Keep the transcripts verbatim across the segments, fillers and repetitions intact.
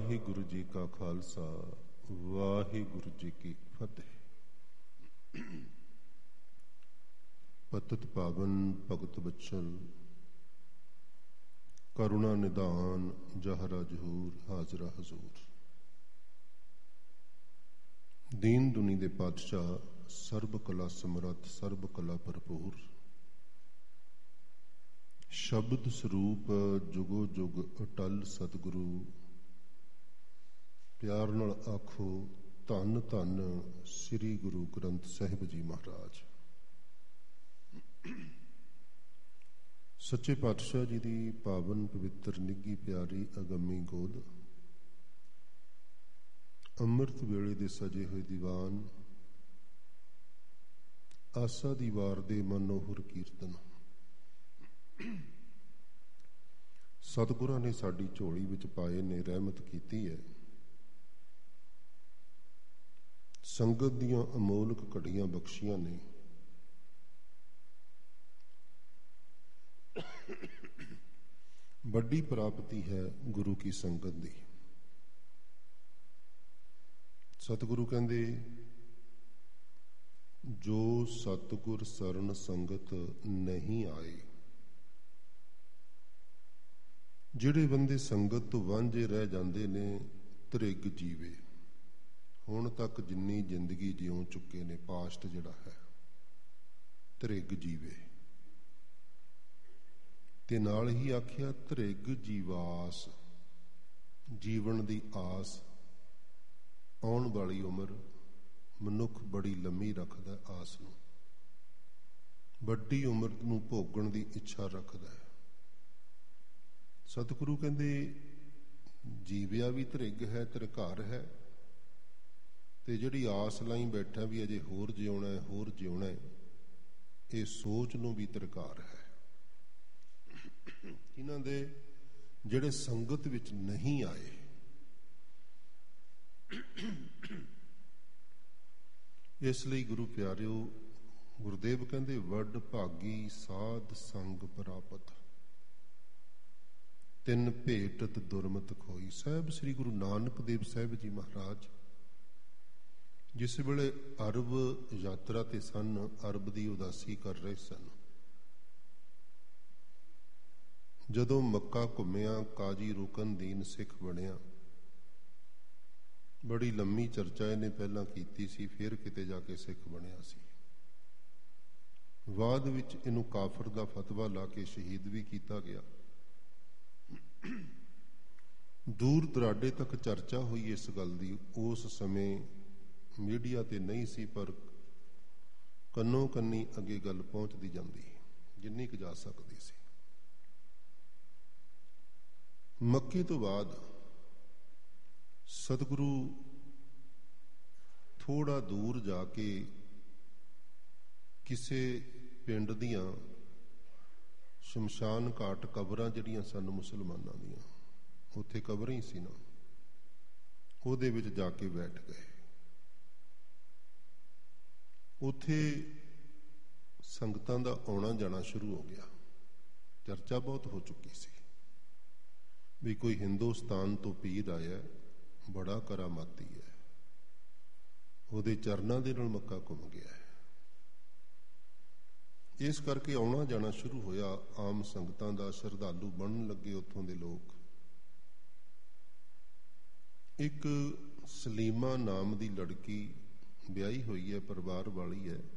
ਵਾਹਿਗੁਰੂ ਜੀ ਕਾ ਖਾਲਸਾ, ਵਾਹਿਗੁਰੂ ਜੀ ਕੀ ਫਤਿਹ। ਪਤਿਤ ਪਾਵਨ ਭਗਤ ਬਚਨ, ਕਰੁਣਾ ਨਿਧਾਨ ਜਹਰਾ ਜਹੂਰ, ਹਾਜ਼ਰਾ ਹਜ਼ੂਰ। ਦੀਨ ਦੁਨੀ ਦੇ ਪਾਤਸ਼ਾਹ, ਸਰਬ ਕਲਾ ਸਮਰੱਥ, ਸਰਬ ਕਲਾ ਭਰਪੂਰ, ਸ਼ਬਦ ਸਰੂਪ ਜੁਗੋ ਜੁਗ ਅਟਲ ਸਤਿਗੁਰੂ। ਪਿਆਰ ਨਾਲ ਆਖੋ ਧੰਨ ਧੰਨ ਸ੍ਰੀ ਗੁਰੂ ਗ੍ਰੰਥ ਸਾਹਿਬ ਜੀ ਮਹਾਰਾਜ। ਸੱਚੇ ਪਾਤਸ਼ਾਹ ਜੀ ਦੀ ਪਾਵਨ ਪਵਿੱਤਰ ਨਿੱਘੀ ਪਿਆਰੀ ਅਗੰਮੀ ਗੋਦ, ਅੰਮ੍ਰਿਤ ਵੇਲੇ ਦੇ ਸਜੇ ਹੋਏ ਦੀਵਾਨ, ਆਸਾ ਦੀ ਵਾਰ ਦੇ ਮਨੋਹਰ ਕੀਰਤਨ, ਸਤਿਗੁਰਾਂ ਨੇ ਸਾਡੀ ਝੋਲੀ ਵਿੱਚ ਪਾਏ ਨੇ, ਰਹਿਮਤ ਕੀਤੀ ਹੈ। ਸੰਗਤ ਦੀਆਂ ਅਮੋਲਕ ਘੜੀਆਂ ਬਖਸ਼ੀਆਂ ਨੇ। ਵੱਡੀ ਪ੍ਰਾਪਤੀ ਹੈ ਗੁਰੂ ਕੀ ਸੰਗਤ ਦੀ। ਸਤਿਗੁਰੂ ਕਹਿੰਦੇ, ਜੋ ਸਤਿਗੁਰ ਸਰਣ ਸੰਗਤ ਨਹੀਂ ਆਏ। ਜਿਹੜੇ ਬੰਦੇ ਸੰਗਤ ਤੋਂ ਵਾਂਝੇ ਰਹਿ ਜਾਂਦੇ ਨੇ, ਤ੍ਰਿਗ ਜੀਵੇ। ਹੁਣ ਤੱਕ ਜਿੰਨੀ ਜ਼ਿੰਦਗੀ ਜਿਉ ਚੁੱਕੇ ਨੇ, ਪਾਸਟ ਜਿਹੜਾ ਹੈ, ਤ੍ਰਿਗ ਜੀਵੇ। ਤੇ ਨਾਲ ਹੀ ਆਖਿਆ ਤ੍ਰਿਗ ਜੀਵਾਸ, ਜੀਵਨ ਦੀ ਆਸ। ਆਉਣ ਵਾਲੀ ਉਮਰ ਮਨੁੱਖ ਬੜੀ ਲੰਮੀ ਰੱਖਦਾ, ਆਸ ਨੂੰ। ਵੱਡੀ ਉਮਰ ਨੂੰ ਭੋਗਣ ਦੀ ਇੱਛਾ ਰੱਖਦਾ ਹੈ। ਸਤਿਗੁਰੂ ਕਹਿੰਦੇ, ਜੀਵਿਆ ਵੀ ਤ੍ਰਿਗ ਹੈ, ਤ੍ਰਿਘਰ ਹੈ। ਤੇ ਜਿਹੜੀ ਆਸ ਲਾਈ ਬੈਠਾ ਵੀ ਅਜੇ ਹੋਰ ਜਿਉਣਾ ਹੈ, ਹੋਰ ਜਿਉਣਾ ਹੈ, ਇਹ ਸੋਚ ਨੂੰ ਵੀ ਤ੍ਰਿਘਰ ਹੈ। ਇਹਨਾਂ ਦੇ ਜਿਹੜੇ ਸੰਗਤ ਵਿੱਚ ਨਹੀਂ ਆਏ, ਇਸ ਲਈ ਗੁਰੂ ਪਿਆਰਿਓ, ਗੁਰਦੇਵ ਕਹਿੰਦੇ, ਵੱਡ ਭਾਗੀ ਸਾਧ ਸੰਗ ਪ੍ਰਾਪਤ, ਤਿੰਨ ਭੇਟਤ ਦੁਰਮਤ ਖੋਈ। ਸਾਹਿਬ ਸ੍ਰੀ ਗੁਰੂ ਨਾਨਕ ਦੇਵ ਸਾਹਿਬ ਜੀ ਮਹਾਰਾਜ ਜਿਸ ਵੇਲੇ ਅਰਬ ਯਾਤਰਾ ਤੇ ਸਨ, ਅਰਬ ਦੀ ਉਦਾਸੀ ਕਰ ਰਹੇ ਸਨ। ਜਦੋਂ ਮੱਕਾ ਘੁੰਮਿਆ, ਕਾਜੀ ਰੁਕਨਦੀਨ ਸਿੱਖ ਬਣਿਆ। ਬੜੀ ਲੰਮੀ ਚਰਚਾ ਇਹਨੇ ਪਹਿਲਾਂ ਕੀਤੀ ਸੀ, ਫਿਰ ਕਿਤੇ ਜਾ ਕੇ ਸਿੱਖ ਬਣਿਆ ਸੀ। ਬਾਅਦ ਵਿੱਚ ਇਹਨੂੰ ਕਾਫਰ ਦਾ ਫਤਵਾ ਲਾ ਕੇ ਸ਼ਹੀਦ ਵੀ ਕੀਤਾ ਗਿਆ। ਦੂਰ ਦਰਾਡੇ ਤੱਕ ਚਰਚਾ ਹੋਈ ਇਸ ਗੱਲ ਦੀ। ਉਸ ਸਮੇਂ ਮੀਡੀਆ ਤੇ ਨਹੀਂ ਸੀ, ਪਰ ਕੰਨੋ ਕੰਨੀ ਅੱਗੇ ਗੱਲ ਪਹੁੰਚਦੀ ਜਾਂਦੀ, ਜਿੰਨੀ ਕੁ ਜਾ ਸਕਦੀ ਸੀ। ਮੱਕੇ ਤੋਂ ਬਾਅਦ ਸਤਿਗੁਰੂ ਥੋੜਾ ਦੂਰ ਜਾ ਕੇ ਕਿਸੇ ਪਿੰਡ ਦੀਆਂ ਸ਼ਮਸ਼ਾਨ ਘਾਟ ਕਬਰਾਂ ਜਿਹੜੀਆਂ ਸਨ ਮੁਸਲਮਾਨਾਂ ਦੀਆਂ, ਉੱਥੇ ਕਬਰਾਂ ਹੀ ਸੀ ਨਾ, ਉਹਦੇ ਵਿੱਚ ਜਾ ਕੇ ਬੈਠ ਗਏ। ਉੱਥੇ ਸੰਗਤਾਂ ਦਾ ਆਉਣਾ ਜਾਣਾ ਸ਼ੁਰੂ ਹੋ ਗਿਆ। ਚਰਚਾ ਬਹੁਤ ਹੋ ਚੁੱਕੀ ਸੀ ਵੀ ਕੋਈ ਹਿੰਦੁਸਤਾਨ ਤੋਂ ਪੀਰ ਆਇਆ, ਬੜਾ ਕਰਾਮਾਤੀ ਹੈ, ਉਹਦੇ ਚਰਨਾਂ ਦੇ ਨਾਲ ਮੱਕਾ ਘੁੰਮ ਗਿਆ ਹੈ। ਇਸ ਕਰਕੇ ਆਉਣਾ ਜਾਣਾ ਸ਼ੁਰੂ ਹੋਇਆ ਆਮ ਸੰਗਤਾਂ ਦਾ। ਸ਼ਰਧਾਲੂ ਬਣਨ ਲੱਗੇ ਉੱਥੋਂ ਦੇ ਲੋਕ। ਇੱਕ ਸਲੀਮਾ ਨਾਮ ਦੀ ਲੜਕੀ ਵਿਆਹੀ ਹੋਈ ਹੈ, ਪਰਿਵਾਰ ਵਾਲੀ ਹੈ,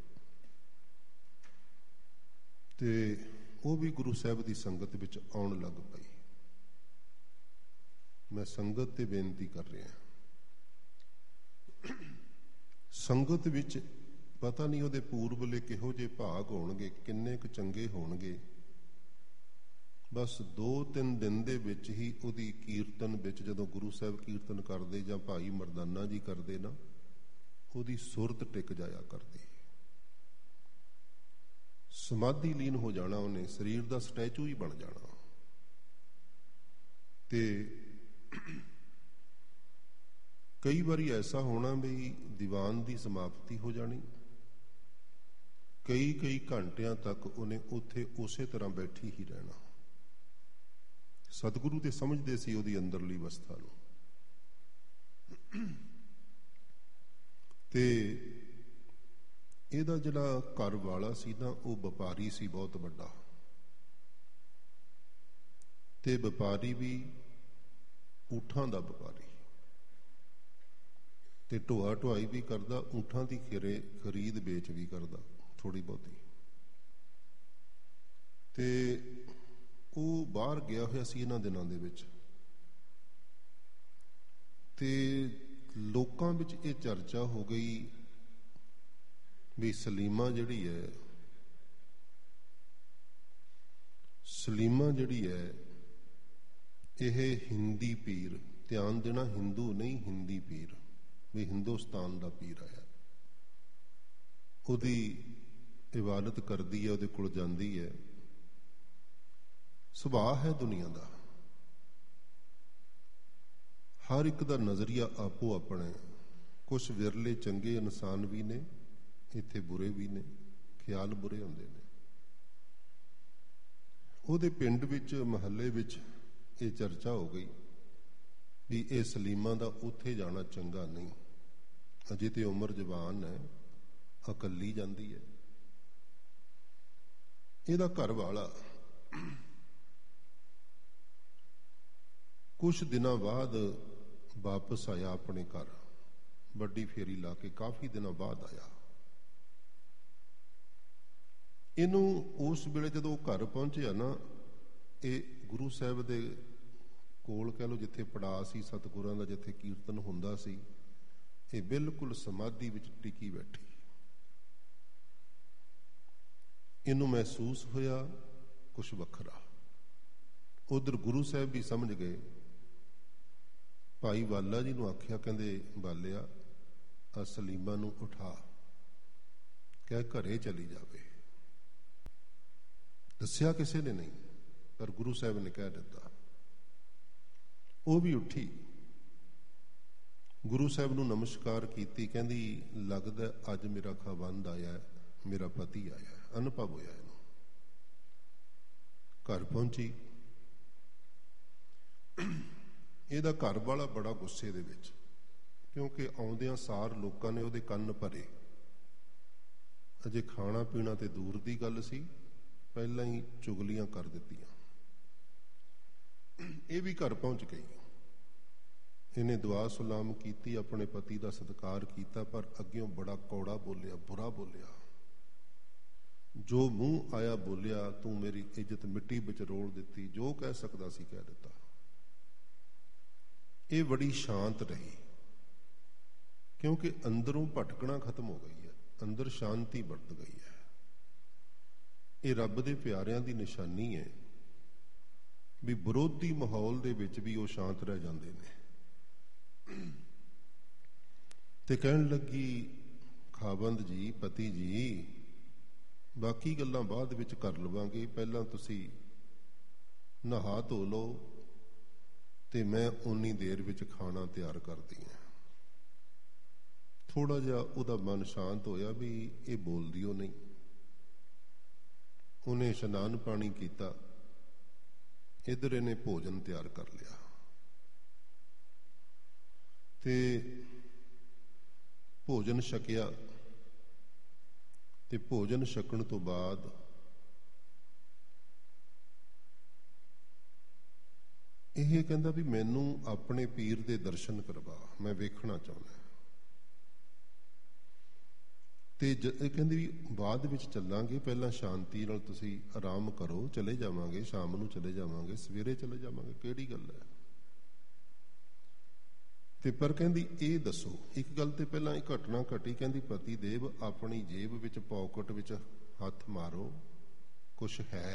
ਤੇ ਉਹ ਵੀ ਗੁਰੂ ਸਾਹਿਬ ਦੀ ਸੰਗਤ ਵਿੱਚ ਆਉਣ ਲੱਗ ਪਈ। ਮੈਂ ਸੰਗਤ ਤੇ ਬੇਨਤੀ ਕਰ ਰਿਹਾ, ਸੰਗਤ ਵਿੱਚ ਪਤਾ ਨਹੀਂ ਉਹਦੇ ਪੂਰਬਲੇ ਕਿਹੋ ਜਿਹੇ ਭਾਗ ਹੋਣਗੇ, ਕਿੰਨੇ ਕੁ ਚੰਗੇ ਹੋਣਗੇ। ਬਸ ਦੋ ਤਿੰਨ ਦਿਨ ਦੇ ਵਿੱਚ ਹੀ ਉਹਦੀ ਕੀਰਤਨ ਵਿੱਚ, ਜਦੋਂ ਗੁਰੂ ਸਾਹਿਬ ਕੀਰਤਨ ਕਰਦੇ ਜਾਂ ਭਾਈ ਮਰਦਾਨਾ ਜੀ ਕਰਦੇ ਨਾ, ਉਹਦੀ ਸੁਰਤ ਟਿਕ ਜਾਇਆ ਕਰਦੀ। ਸਮਾਧੀ ਲੀਨ ਹੋ ਜਾਣਾ ਉਹਨੇ, ਸਰੀਰ ਦਾ ਸਟੈਚੂ ਹੀ ਬਣ ਜਾਣਾ। ਤੇ ਕਈ ਵਾਰੀ ਐਸਾ ਹੋਣਾ ਵੀ ਦੀਵਾਨ ਦੀ ਸਮਾਪਤੀ ਹੋ ਜਾਣੀ, ਕਈ ਕਈ ਘੰਟਿਆਂ ਤੱਕ ਉਹਨੇ ਉੱਥੇ ਉਸੇ ਤਰ੍ਹਾਂ ਬੈਠੀ ਹੀ ਰਹਿਣਾ। ਸਤਿਗੁਰੂ ਤੇ ਸਮਝਦੇ ਸੀ ਉਹਦੀ ਅੰਦਰਲੀ ਅਵਸਥਾ ਨੂੰ। ਤੇ ਇਹਦਾ ਜਿਹੜਾ ਘਰ ਵਾਲਾ ਸੀ ਨਾ, ਉਹ ਵਪਾਰੀ ਸੀ ਬਹੁਤ ਵੱਡਾ, ਤੇ ਵਪਾਰੀ ਵੀ ਊਠਾਂ ਦਾ ਵਪਾਰੀ, ਤੇ ਢੋਆ ਢੁਆਈ ਵੀ ਕਰਦਾ, ਊਠਾਂ ਦੀ ਖਰੇ ਖਰੀਦ ਵੇਚ ਵੀ ਕਰਦਾ ਥੋੜੀ ਬਹੁਤੀ। ਤੇ ਉਹ ਬਾਹਰ ਗਿਆ ਹੋਇਆ ਸੀ ਇਹਨਾਂ ਦਿਨਾਂ ਦੇ ਵਿੱਚ, ਤੇ ਲੋਕਾਂ ਵਿੱਚ ਇਹ ਚਰਚਾ ਹੋ ਗਈ ਵੀ ਸਲੀਮਾ ਜਿਹੜੀ ਹੈ ਸਲੀਮਾ ਜਿਹੜੀ ਹੈ ਇਹ ਹਿੰਦੀ ਪੀਰ, ਧਿਆਨ ਦੇਣਾ ਹਿੰਦੂ ਨਹੀਂ ਹਿੰਦੀ ਪੀਰ, ਵੀ ਹਿੰਦੁਸਤਾਨ ਦਾ ਪੀਰ ਆਇਆ, ਉਹਦੀ ਇਬਾਦਤ ਕਰਦੀ ਹੈ, ਉਹਦੇ ਕੋਲ ਜਾਂਦੀ ਹੈ। ਸੁਭਾਅ ਹੈ ਦੁਨੀਆ ਦਾ, ਹਰ ਇੱਕ ਦਾ ਨਜ਼ਰੀਆ ਆਪੋ ਆਪਣੇ, ਕੁਛ ਵਿਰਲੇ ਚੰਗੇ ਇਨਸਾਨ ਵੀ ਨੇ ਇੱਥੇ, ਬੁਰੇ ਵੀ ਨੇ, ਖਿਆਲ ਬੁਰੇ ਹੁੰਦੇ ਨੇ। ਉਹਦੇ ਪਿੰਡ ਵਿੱਚ, ਮਹੱਲੇ ਵਿੱਚ ਇਹ ਚਰਚਾ ਹੋ ਗਈ ਵੀ ਇਹ ਸਲੀਮਾ ਦਾ ਉੱਥੇ ਜਾਣਾ ਚੰਗਾ ਨਹੀਂ, ਅਜੇ ਤੇ ਉਮਰ ਜਵਾਨ ਹੈ, ਇਕੱਲੀ ਜਾਂਦੀ ਹੈ। ਇਹਦਾ ਘਰ ਵਾਲਾ ਕੁਛ ਦਿਨਾਂ ਬਾਅਦ ਵਾਪਸ ਆਇਆ ਆਪਣੇ ਘਰ, ਵੱਡੀ ਫੇਰੀ ਲਾ ਕੇ ਕਾਫੀ ਦਿਨਾਂ ਬਾਅਦ ਆਇਆ। ਇਹਨੂੰ ਉਸ ਵੇਲੇ ਜਦੋਂ ਉਹ ਘਰ ਪਹੁੰਚਿਆ ਨਾ, ਇਹ ਗੁਰੂ ਸਾਹਿਬ ਦੇ ਕੋਲ ਕਹਿ ਲਓ ਜਿੱਥੇ ਪੜਾਅ ਸੀ ਸਤਿਗੁਰਾਂ ਦਾ, ਜਿੱਥੇ ਕੀਰਤਨ ਹੁੰਦਾ ਸੀ, ਇਹ ਬਿਲਕੁਲ ਸਮਾਧੀ ਵਿੱਚ ਟਿਕੀ ਬੈਠੀ। ਇਹਨੂੰ ਮਹਿਸੂਸ ਹੋਇਆ ਕੁਛ ਵੱਖਰਾ। ਉਧਰ ਗੁਰੂ ਸਾਹਿਬ ਵੀ ਸਮਝ ਗਏ। ਭਾਈ ਵਾਲਾ ਜੀ ਨੂੰ ਆਖਿਆ, ਕਹਿੰਦੇ ਬਾਲਿਆ ਆ ਸਲੀਮਾ ਨੂੰ ਉਠਾ, ਕਹਿ ਘਰੇ ਚਲੀ ਜਾਵੇ। ਦੱਸਿਆ ਕਿਸੇ ਨੇ ਨਹੀਂ, ਪਰ ਗੁਰੂ ਸਾਹਿਬ ਨੇ ਕਹਿ ਦਿੱਤਾ। ਉਹ ਵੀ ਉੱਠੀ, ਗੁਰੂ ਸਾਹਿਬ ਨੂੰ ਨਮਸਕਾਰ ਕੀਤੀ, ਕਹਿੰਦੀ ਲੱਗਦਾ ਅੱਜ ਮੇਰਾ ਖਾਵੰਦ ਆਇਆ, ਮੇਰਾ ਪਤੀ ਆਇਆ, ਅਨੁਭਵ ਹੋਇਆ ਇਹਨੂੰ। ਘਰ ਪਹੁੰਚੀ, ਇਹਦਾ ਘਰ ਵਾਲਾ ਬੜਾ ਗੁੱਸੇ ਦੇ ਵਿੱਚ, ਕਿਉਂਕਿ ਆਉਂਦਿਆਂ ਸਾਰ ਲੋਕਾਂ ਨੇ ਉਹਦੇ ਕੰਨ ਭਰੇ। ਅਜੇ ਖਾਣਾ ਪੀਣਾ ਤੇ ਦੂਰ ਦੀ ਗੱਲ ਸੀ, ਪਹਿਲਾਂ ਹੀ ਚੁਗਲੀਆਂ ਕਰ ਦਿੱਤੀਆਂ। ਇਹ ਵੀ ਘਰ ਪਹੁੰਚ ਗਈ। ਇਹਨੇ ਦੁਆ ਸਲਾਮ ਕੀਤੀ, ਆਪਣੇ ਪਤੀ ਦਾ ਸਤਿਕਾਰ ਕੀਤਾ, ਪਰ ਅੱਗਿਓਂ ਬੜਾ ਕੌੜਾ ਬੋਲਿਆ, ਬੁਰਾ ਬੋਲਿਆ। ਜੋ ਮੂੰਹ ਆਇਆ ਬੋਲਿਆ, ਤੂੰ ਮੇਰੀ ਇੱਜ਼ਤ ਮਿੱਟੀ ਵਿੱਚ ਰੋਲ ਦਿੱਤੀ, ਜੋ ਕਹਿ ਸਕਦਾ ਸੀ ਕਹਿ ਦਿੱਤਾ। ਇਹ ਬੜੀ ਸ਼ਾਂਤ ਰਹੀ, ਕਿਉਂਕਿ ਅੰਦਰੋਂ ਭਟਕਣਾ ਖਤਮ ਹੋ ਗਈ ਹੈ, ਅੰਦਰ ਸ਼ਾਂਤੀ ਵਰਤ ਗਈ ਹੈ। ਇਹ ਰੱਬ ਦੇ ਪਿਆਰਿਆਂ ਦੀ ਨਿਸ਼ਾਨੀ ਹੈ ਵੀ ਵਿਰੋਧੀ ਮਾਹੌਲ ਦੇ ਵਿੱਚ ਵੀ ਉਹ ਸ਼ਾਂਤ ਰਹਿ ਜਾਂਦੇ ਨੇ। ਤੇ ਕਹਿਣ ਲੱਗੀ, ਖਾਵੰਦ ਜੀ, ਪਤੀ ਜੀ, ਬਾਕੀ ਗੱਲਾਂ ਬਾਅਦ ਵਿੱਚ ਕਰ ਲਵਾਂਗੇ, ਪਹਿਲਾਂ ਤੁਸੀਂ ਨਹਾ ਧੋ ਲਓ ਤੇ ਮੈਂ ਉਨੀ ਦੇਰ ਵਿੱਚ ਖਾਣਾ ਤਿਆਰ ਕਰਦੀ ਹਾਂ। ਥੋੜਾ ਜਿਹਾ ਉਹਦਾ ਮਨ ਸ਼ਾਂਤ ਹੋਇਆ ਵੀ ਇਹ ਬੋਲਦੀ ਉਹ ਨਹੀਂ। ਉਹਨੇ ਇਸ਼ਨਾਨ ਪਾਣੀ ਕੀਤਾ, ਇੱਧਰ ਇਹਨੇ ਭੋਜਨ ਤਿਆਰ ਕਰ ਲਿਆ। ਤੇ ਭੋਜਨ ਛਕਿਆ, ਤੇ ਭੋਜਨ ਛਕਣ ਤੋਂ ਬਾਅਦ ਇਹ ਕਹਿੰਦਾ ਵੀ ਮੈਨੂੰ ਆਪਣੇ ਪੀਰ ਦੇ ਦਰਸ਼ਨ ਕਰਵਾ, ਮੈਂ ਵੇਖਣਾ ਚਾਹੁੰਦਾ। ਤੇ ਇਹ ਕਹਿੰਦੀ ਵੀ ਬਾਅਦ ਵਿੱਚ ਚੱਲਾਂਗੇ, ਪਹਿਲਾਂ ਸ਼ਾਂਤੀ ਨਾਲ ਤੁਸੀਂ ਆਰਾਮ ਕਰੋ, ਚਲੇ ਜਾਵਾਂਗੇ, ਸ਼ਾਮ ਨੂੰ ਚਲੇ ਜਾਵਾਂਗੇ, ਸਵੇਰੇ ਚਲੇ ਜਾਵਾਂਗੇ, ਕਿਹੜੀ ਗੱਲ ਹੈ। ਤੇ ਪਰ ਕਹਿੰਦੀ ਇਹ ਦੱਸੋ, ਇੱਕ ਗੱਲ ਤੇ ਪਹਿਲਾਂ ਇਹ ਘਟਨਾ ਘਟੀ, ਕਹਿੰਦੀ ਪਤੀ ਦੇਵ ਆਪਣੀ ਜੇਬ ਵਿੱਚ ਪੌਕਟ ਵਿੱਚ ਹੱਥ ਮਾਰੋ, ਕੁਛ ਹੈ,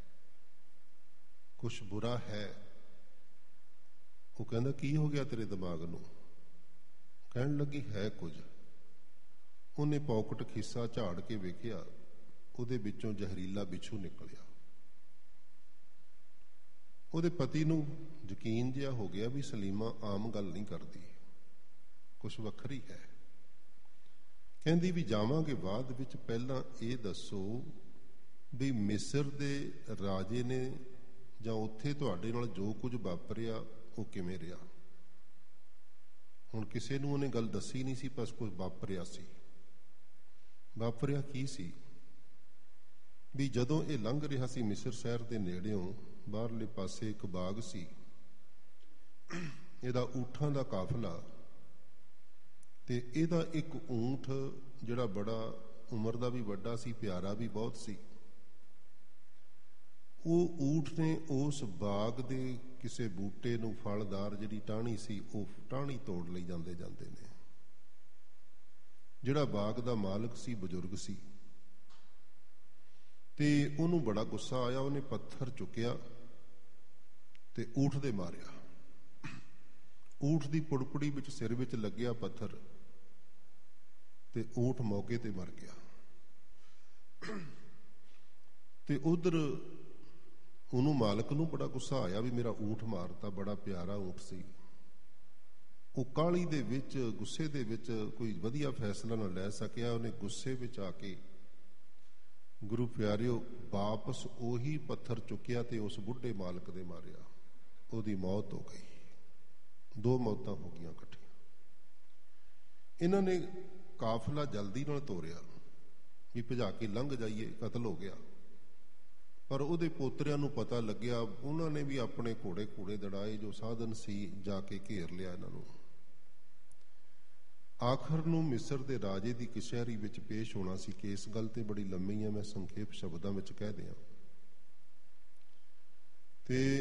ਕੁਛ ਬੁਰਾ ਹੈ। ਉਹ ਕਹਿੰਦਾ ਕੀ ਹੋ ਗਿਆ ਤੇਰੇ ਦਿਮਾਗ ਨੂੰ? ਕਹਿਣ ਲੱਗੀ ਹੈ ਕੁਝ। ਉਹਨੇ ਪੌਕਟ ਖਿੱਸਾ ਝਾੜ ਕੇ ਵੇਖਿਆ, ਉਹਦੇ ਵਿੱਚੋਂ ਜ਼ਹਿਰੀਲਾ ਬਿੱਛੂ ਨਿਕਲਿਆ। ਉਹਦੇ ਪਤੀ ਨੂੰ ਯਕੀਨ ਜਿਹਾ ਹੋ ਗਿਆ ਵੀ ਸਲੀਮਾ ਆਮ ਗੱਲ ਨਹੀਂ ਕਰਦੀ, ਕੁਛ ਵੱਖਰੀ ਹੈ। ਕਹਿੰਦੀ ਵੀ ਜਾਵਾਂਗੇ ਬਾਅਦ ਵਿੱਚ, ਪਹਿਲਾਂ ਇਹ ਦੱਸੋ ਵੀ ਮਿਸਰ ਦੇ ਰਾਜੇ ਨੇ ਜਾਂ ਉੱਥੇ ਤੁਹਾਡੇ ਨਾਲ ਜੋ ਕੁਝ ਵਾਪਰਿਆ ਉਹ ਕਿਵੇਂ ਰਿਹਾ? ਹੁਣ ਕਿਸੇ ਨੂੰ ਉਹਨੇ ਗੱਲ ਦੱਸੀ ਨਹੀਂ ਸੀ, ਬਸ ਕੁਝ ਵਾਪਰਿਆ ਸੀ। ਵਾਪਰਿਆ ਕੀ ਸੀ ਵੀ ਜਦੋਂ ਇਹ ਲੰਘ ਰਿਹਾ ਸੀ ਮਿਸਰ ਸ਼ਹਿਰ ਦੇ ਨੇੜਿਓਂ, ਬਾਹਰਲੇ ਪਾਸੇ ਇੱਕ ਬਾਗ ਸੀ, ਇਹਦਾ ਊਠਾਂ ਦਾ ਕਾਫਲਾ, ਤੇ ਇਹਦਾ ਇੱਕ ਊਂਠ ਜਿਹੜਾ ਬੜਾ ਉਮਰ ਦਾ ਵੀ ਵੱਡਾ ਸੀ, ਪਿਆਰਾ ਵੀ ਬਹੁਤ ਸੀ, ਉਹ ਊਠ ਨੇ ਉਸ ਬਾਗ ਦੇ ਕਿਸੇ ਬੂਟੇ ਨੂੰ, ਫਲਦਾਰ ਜਿਹੜੀ ਟਾਹਣੀ ਸੀ, ਉਹ ਟਾਹਣੀ ਤੋੜ ਲਈ ਜਾਂਦੇ ਜਾਂਦੇ ਨੇ। ਜਿਹੜਾ ਬਾਗ ਦਾ ਮਾਲਕ ਸੀ ਬਜ਼ੁਰਗ ਸੀ, ਤੇ ਉਹਨੂੰ ਬੜਾ ਗੁੱਸਾ ਆਇਆ। ਉਹਨੇ ਪੱਥਰ ਚੁੱਕਿਆ ਤੇ ਊਠ ਦੇ ਮਾਰਿਆ। ਊਠ ਦੀ ਪੁੜਪੁੜੀ ਵਿੱਚ ਸਿਰ ਵਿੱਚ ਲੱਗਿਆ ਪੱਥਰ, ਤੇ ਊਠ ਮੌਕੇ ਤੇ ਮਰ ਗਿਆ। ਤੇ ਉਧਰ ਉਹਨੂੰ ਮਾਲਕ ਨੂੰ ਬੜਾ ਗੁੱਸਾ ਆਇਆ ਵੀ ਮੇਰਾ ਊਠ ਮਾਰਤਾ, ਬੜਾ ਪਿਆਰਾ ਊਠ ਸੀ। ਉਹ ਕਾਹਲੀ ਦੇ ਵਿੱਚ, ਗੁੱਸੇ ਦੇ ਵਿੱਚ ਕੋਈ ਵਧੀਆ ਫੈਸਲਾ ਨਾ ਲੈ ਸਕਿਆ। ਉਹਨੇ ਗੁੱਸੇ ਵਿੱਚ ਆ ਕੇ, ਗੁਰੂ ਪਿਆਰਿਓ, ਵਾਪਸ ਉਹੀ ਪੱਥਰ ਚੁੱਕਿਆ ਤੇ ਉਸ ਬੁੱਢੇ ਮਾਲਕ ਦੇ ਮਾਰਿਆ। ਉਹਦੀ ਮੌਤ ਹੋ ਗਈ। ਦੋ ਮੌਤਾਂ ਹੋ ਗਈਆਂ ਇਕੱਠੀਆਂ। ਇਹਨਾਂ ਨੇ ਕਾਫਲਾ ਜਲਦੀ ਨਾਲ ਤੋਰਿਆ ਵੀ ਭਜਾ ਕੇ ਲੰਘ ਜਾਈਏ, ਕਤਲ ਹੋ ਗਿਆ। ਪਰ ਉਹਦੇ ਪੋਤਰਿਆਂ ਨੂੰ ਪਤਾ ਲੱਗਿਆ, ਉਹਨਾਂ ਨੇ ਵੀ ਆਪਣੇ ਘੋੜੇ ਘੋੜੇ ਦੜਾਏ, ਜੋ ਸਾਧਨ ਸੀ, ਜਾ ਕੇ ਘੇਰ ਲਿਆ ਇਹਨਾਂ ਨੂੰ। ਆਖਰ ਨੂੰ ਮਿਸਰ ਦੇ ਰਾਜੇ ਦੀ ਕਚਹਿਰੀ ਵਿੱਚ ਪੇਸ਼ ਹੋਣਾ ਸੀ ਕੇਸ। ਗੱਲ ਤੇ ਬੜੀ ਲੰਮੀ ਹੈ, ਮੈਂ ਸੰਖੇਪ ਸ਼ਬਦਾਂ ਵਿੱਚ ਕਹਿ ਦਿਆਂ। ਤੇ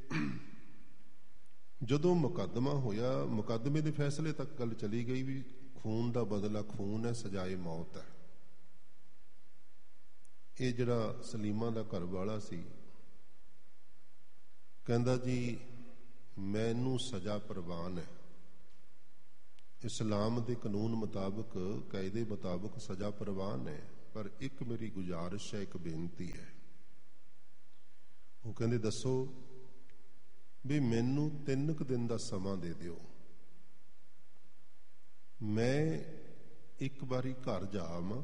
ਜਦੋਂ ਮੁਕੱਦਮਾ ਹੋਇਆ, ਮੁਕੱਦਮੇ ਦੇ ਫੈਸਲੇ ਤੱਕ ਗੱਲ ਚਲੀ ਗਈ ਵੀ ਖੂਨ ਦਾ ਬਦਲਾ ਖੂਨ ਹੈ, ਸਜ਼ਾਏ ਮੌਤ ਹੈ। ਇਹ ਜਿਹੜਾ ਸਲੀਮਾ ਦਾ ਘਰ ਵਾਲਾ ਸੀ, ਕਹਿੰਦਾ ਜੀ ਮੈਨੂੰ ਸਜ਼ਾ ਪ੍ਰਵਾਨ ਹੈ। ਇਸਲਾਮ ਦੇ ਕਾਨੂੰਨ ਮੁਤਾਬਕ, ਕਾਇਦੇ ਮੁਤਾਬਕ ਸਜ਼ਾ ਪ੍ਰਵਾਨ ਹੈ, ਪਰ ਇੱਕ ਮੇਰੀ ਗੁਜ਼ਾਰਿਸ਼ ਹੈ, ਇੱਕ ਬੇਨਤੀ ਹੈ। ਉਹ ਕਹਿੰਦੇ ਦੱਸੋ ਵੀ ਮੈਨੂੰ ਤਿੰਨ ਕੁ ਦਿਨ ਦਾ ਸਮਾਂ ਦੇ ਦਿਓ, ਮੈਂ ਇੱਕ ਵਾਰੀ ਘਰ ਜਾ ਆਵਾਂ।